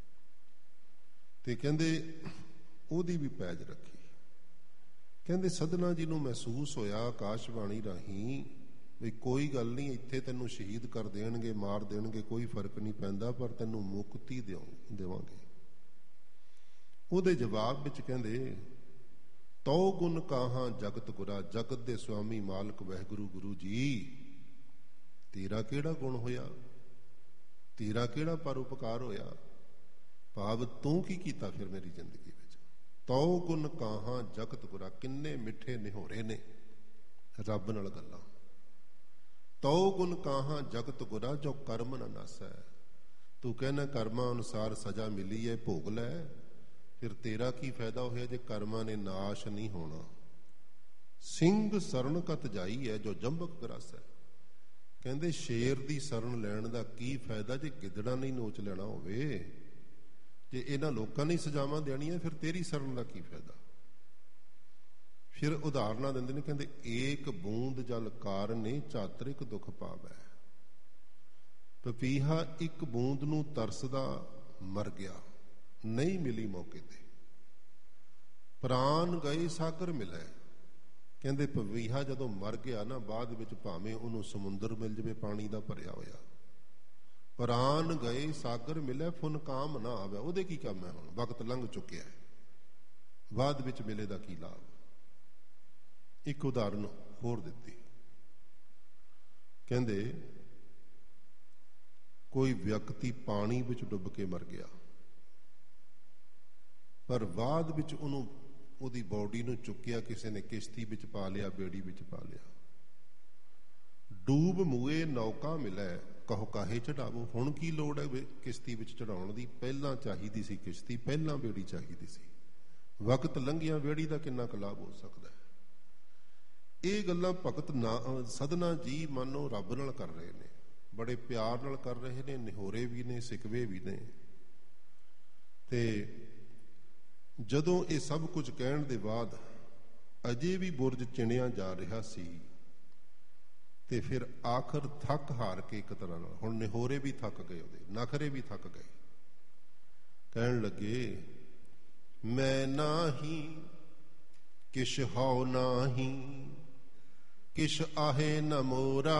ਤੇ ਕਹਿੰਦੇ ਉਹਦੀ ਵੀ ਪੈਜ ਰੱਖੀ। ਕਹਿੰਦੇ ਸਧਨਾ ਜੀ ਨੂੰ ਮਹਿਸੂਸ ਹੋਇਆ ਆਕਾਸ਼ਬਾਣੀ ਰਾਹੀਂ ਵੀ ਕੋਈ ਗੱਲ ਨਹੀਂ, ਇੱਥੇ ਤੈਨੂੰ ਸ਼ਹੀਦ ਕਰ ਦੇਣਗੇ, ਮਾਰ ਦੇਣਗੇ, ਕੋਈ ਫਰਕ ਨਹੀਂ ਪੈਂਦਾ, ਪਰ ਤੈਨੂੰ ਮੁਕਤੀ ਦਿਓ ਦੇਵਾਂਗੇ। ਉਹਦੇ ਜਵਾਬ ਵਿੱਚ ਕਹਿੰਦੇ ਤਉ ਗੁਣ ਕਾਹਾਂ ਜਗਤ ਗੁਰਾ, ਜਗਤ ਦੇ ਸੁਆਮੀ ਮਾਲਕ ਵਾਹਿਗੁਰੂ ਗੁਰੂ ਜੀ, ਤੇਰਾ ਕਿਹੜਾ ਗੁਣ ਹੋਇਆ, ਤੇਰਾ ਕਿਹੜਾ ਪਰਉਪਕਾਰ ਹੋਇਆ, ਭਾਵ ਤੂੰ ਕੀ ਕੀਤਾ ਫਿਰ ਮੇਰੀ ਜ਼ਿੰਦਗੀ ਵਿੱਚ। ਤਉ ਗੁਣ ਕਾਹਾਂ ਜਗਤ ਗੁਰਾ, ਕਿੰਨੇ ਮਿੱਠੇ ਨਿਹੋਰੇ ਨੇ ਰੱਬ ਨਾਲ ਗੱਲਾਂ। ਤਉ ਗੁਣ ਕਾਹਾਂ ਜਗਤ ਗੁਰਾ, ਜੋ ਕਰਮ ਨਾ ਨਾਸੈ। ਤੂੰ ਕਹਿਣਾ ਕਰਮਾਂ ਅਨੁਸਾਰ ਸਜ਼ਾ ਮਿਲੀ ਹੈ, ਭੋਗ ਲੈ, ਫਿਰ ਤੇਰਾ ਕੀ ਫਾਇਦਾ ਹੋਇਆ ਜੇ ਕਰਮਾਂ ਨੇ ਨਾਸ਼ ਨਹੀਂ ਹੋਣਾ। ਸਿੰਘ ਸਰਣ ਕਤ ਜਾਈ ਹੈ, ਜੋ ਜੰਬਕ ਗਰਾਸੈ। ਕਹਿੰਦੇ ਸ਼ੇਰ ਦੀ ਸਰਣ ਲੈਣ ਦਾ ਕੀ ਫਾਇਦਾ ਜੇ ਗਿੱਦੜਾਂ ਨਹੀਂ ਨੋਚ ਲੈਣਾ ਹੋਵੇ। ਜੇ ਇਹਨਾਂ ਲੋਕਾਂ ਨੇ ਸਜ਼ਾਵਾਂ ਦੇਣੀਆਂ, ਫਿਰ ਤੇਰੀ ਸਰਣ ਦਾ ਕੀ ਫਾਇਦਾ। ਫਿਰ ਉਦਾਹਰਨਾਂ ਦਿੰਦੇ ਨੇ, ਕਹਿੰਦੇ ਏਕ ਬੂੰਦ ਜਲ ਕਾਰਨੇ ਚਾਤਰਿਕ ਦੁੱਖ ਪਾਵੈ। ਪਪੀਹਾ ਇੱਕ ਬੂੰਦ ਨੂੰ ਤਰਸਦਾ ਮਰ ਗਿਆ, ਨਹੀਂ ਮਿਲੀ ਮੌਕੇ ਤੇ। ਪ੍ਰਾਨ ਗਏ ਸਾਗਰ ਮਿਲੈ। ਕਹਿੰਦੇ ਪਪੀਹਾ ਜਦੋਂ ਮਰ ਗਿਆ ਨਾ, ਬਾਅਦ ਵਿੱਚ ਭਾਵੇਂ ਉਹਨੂੰ ਸਮੁੰਦਰ ਮਿਲ ਜਾਵੇ ਪਾਣੀ ਦਾ ਭਰਿਆ ਹੋਇਆ, ਪ੍ਰਾਨ ਗਏ ਸਾਗਰ ਮਿਲੇ ਫੁਨ ਕਾਮ ਨਾ ਆਵੇ। ਉਹਦੇ ਕੀ ਕੰਮ ਹੈ? ਹੁਣ ਵਕਤ ਲੰਘ ਚੁੱਕਿਆ ਹੈ, ਬਾਅਦ ਵਿੱਚ ਮਿਲੇ ਦਾ ਕੀ ਲਾਭ। ਇੱਕ ਉਦਾਹਰਨ ਹੋਰ ਦਿੱਤੀ। ਕਹਿੰਦੇ ਕੋਈ ਵਿਅਕਤੀ ਪਾਣੀ ਵਿੱਚ ਡੁੱਬ ਕੇ ਮਰ ਗਿਆ, ਪਰ ਬਾਅਦ ਵਿੱਚ ਉਹਨੂੰ, ਉਹਦੀ ਬੋਡੀ ਨੂੰ ਚੁੱਕਿਆ ਕਿਸੇ ਨੇ, ਕਿਸ਼ਤੀ ਵਿੱਚ ਪਾ ਲਿਆ, ਬੇੜੀ ਵਿੱਚ ਪਾ ਲਿਆ। ਡੂਬ ਮੂਏ ਨੌਕਾ ਮਿਲੈ ਕਹੋ ਕਾਹੇ ਚੜਾਵੋ। ਹੁਣ ਕੀ ਲੋੜ ਹੈ ਕਿਸ਼ਤੀ ਵਿੱਚ ਚੜਾਉਣ ਦੀ? ਪਹਿਲਾਂ ਚਾਹੀਦੀ ਸੀ ਕਿਸ਼ਤੀ, ਪਹਿਲਾਂ ਬੇੜੀ ਚਾਹੀਦੀ ਸੀ। ਵਕਤ ਲੰਘਿਆ ਬੇੜੀ ਦਾ ਕਿੰਨਾ ਕੁ ਲਾਭ ਹੋ ਸਕਦਾ ਹੈ? ਇਹ ਗੱਲਾਂ ਭਗਤ ਨਾ ਸਧਨਾ ਜੀ ਮਾਨੋ ਰੱਬ ਨਾਲ ਕਰ ਰਹੇ ਨੇ, ਬੜੇ ਪਿਆਰ ਨਾਲ ਕਰ ਰਹੇ ਨੇ, ਨਿਹੋਰੇ ਵੀ ਨੇ, ਸਿਕਵੇ ਵੀ ਨੇ। ਤੇ ਜਦੋਂ ਇਹ ਸਭ ਕੁਝ ਕਹਿਣ ਦੇ ਬਾਅਦ ਅਜੇ ਵੀ ਬੁਰਜ ਚਿਣਿਆ ਜਾ ਰਿਹਾ ਸੀ ਤੇ ਫਿਰ ਆਖਰ ਥੱਕ ਹਾਰ ਕੇ ਇੱਕ ਤਰ੍ਹਾਂ ਨਾਲ, ਹੁਣ ਨਿਹੋਰੇ ਵੀ ਥੱਕ ਗਏ, ਉਹਦੇ ਨਖਰੇ ਵੀ ਥੱਕ ਗਏ, ਕਹਿਣ ਲੱਗੇ ਮੈਂ ਨਾਹੀ ਕਿਛ ਹਉ ਨਾਹੀ ਕਿਛ ਆਹੇ ਨ ਮੋਰਾ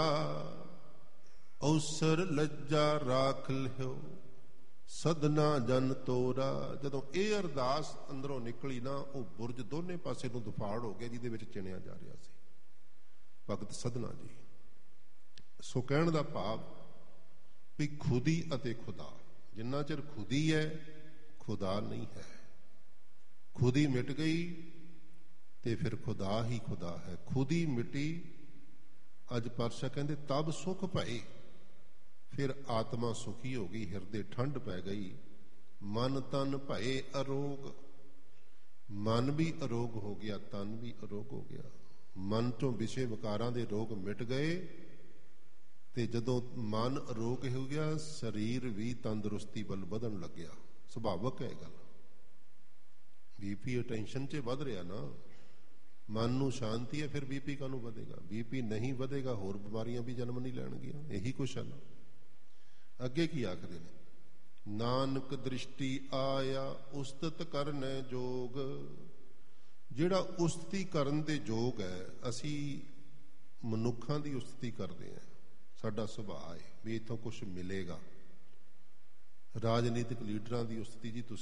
ਅਵਸਰ ਲੱਜਾ ਰਾਖ ਲਿਓ ਸਦਨਾ ਜਨ ਤੋਰਾ। ਜਦੋਂ ਇਹ ਅਰਦਾਸ ਅੰਦਰੋਂ ਨਿਕਲੀ ਨਾ, ਉਹ ਬੁਰਜ ਦੋਨੇ ਪਾਸੇ ਨੂੰ ਦੁਫਾੜ ਹੋ ਗਿਆ ਜਿਹਦੇ ਵਿੱਚ ਚਿਣਿਆ ਜਾ ਰਿਹਾ ਸੀ, ਭਗਤ ਸਧਨਾ ਜੀ। ਸੋ ਕਹਿਣ ਦਾ ਭਾਵ ਵੀ ਖੁਦੀ ਅਤੇ ਖੁਦਾ, ਜਿੰਨਾ ਚਿਰ ਖੁਦੀ ਹੈ ਖੁਦਾ ਨਹੀਂ ਹੈ। ਖੁਦੀ ਮਿਟ ਗਈ ਤੇ ਫਿਰ ਖੁਦਾ ਹੀ ਖੁਦਾ ਹੈ। ਖੁਦੀ ਮਿਟੀ, ਅੱਜ ਪਾਤਸ਼ਾਹ ਕਹਿੰਦੇ ਤਬ ਸੁਖ ਭਏ, ਫਿਰ ਆਤਮਾ ਸੁਖੀ ਹੋ ਗਈ, ਹਿਰਦੇ ਠੰਡ ਪੈ ਗਈ, ਮਨ ਤਨ ਭਏ ਅਰੋਗ। ਮਨ ਵੀ ਅਰੋਗ ਹੋ ਗਿਆ, ਤਨ ਵੀ ਅਰੋਗ ਹੋ ਗਿਆ। ਮਨ ਤੋਂ ਵਿਸ਼ੇ ਵਿਕਾਰਾਂ ਦੇ ਰੋਗ ਮਿਟ ਗਏ ਤੇ ਜਦੋਂ ਮਨ ਅਰੋਗ ਹੋ ਗਿਆ, ਸਰੀਰ ਵੀ ਤੰਦਰੁਸਤੀ ਵੱਲ ਵਧਣ ਲੱਗਿਆ। ਸੁਭਾਵਕ ਹੈ ਇਹ ਗੱਲ। ਬੀਪੀ ਟੈਨਸ਼ਨ 'ਚ ਵੱਧ ਰਿਹਾ ਨਾ, ਮਨ ਨੂੰ ਸ਼ਾਂਤੀ ਹੈ, ਫਿਰ ਬੀਪੀ ਕਾਹਨੂੰ ਵਧੇਗਾ? ਬੀਪੀ ਨਹੀਂ ਵਧੇਗਾ, ਹੋਰ ਬਿਮਾਰੀਆਂ ਵੀ ਜਨਮ ਨਹੀਂ ਲੈਣਗੀਆਂ। ਇਹੀ ਕੁਛ ਹੈ ਨਾ। ਅੱਗੇ ਕੀ ਆਖਦੇ ਨੇ? ਨਾਨਕ ਦ੍ਰਿਸ਼ਟੀ ਆਇਆ ਉਸਤਤ ਕਰਨੈ ਜੋਗ। ਜਿਹੜਾ ਉਸਤਤੀ ਕਰਨ ਦੇ ਯੋਗ ਹੈ, ਅਸੀਂ ਮਨੁੱਖਾਂ ਦੀ ਉਸਤਤੀ ਕਰਦੇ ਹਾਂ, ਸਾਡਾ ਸੁਭਾਅ ਹੈ ਵੀ ਇੱਥੋਂ ਕੁਛ ਮਿਲੇਗਾ। ਰਾਜਨੀਤਿਕ ਲੀਡਰਾਂ ਦੀ ਉਸਤਤੀ ਜੀ ਤੁਸੀਂ